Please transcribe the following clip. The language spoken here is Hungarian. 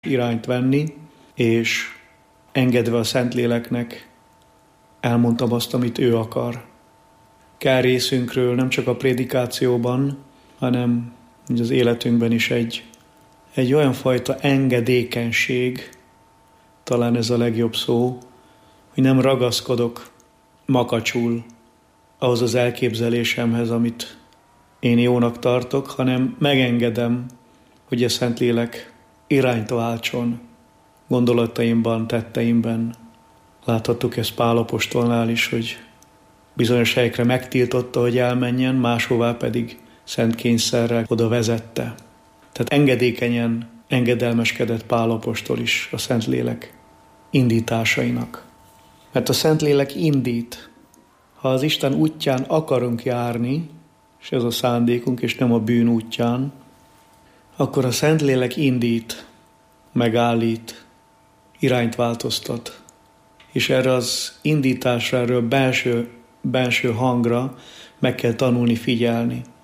irányt venni, és engedve a Szentléleknek elmondtam azt, amit ő akar. Kell részünkről nem csak a prédikációban, hanem az életünkben is egy olyan fajta engedékenység, talán ez a legjobb szó, hogy nem ragaszkodok makacsul ahhoz az elképzelésemhez, amit én jónak tartok, hanem megengedem, hogy a Szentlélek irányt váltson gondolataimban, tetteimben. Láthattuk ezt Pál apostolnál is, hogy bizonyos helyekre megtiltotta, hogy elmenjen, máshová pedig szent kényszerrel oda vezette. Tehát engedékenyen engedelmeskedett Pál apostol is a Szentlélek indításainak. Mert a Szentlélek indít. Ha az Isten útján akarunk járni, és ez a szándékunk, és nem a bűn útján, akkor a Szentlélek indít, megállít, irányt változtat. És erre az indításra, erről belső hangra meg kell tanulni figyelni.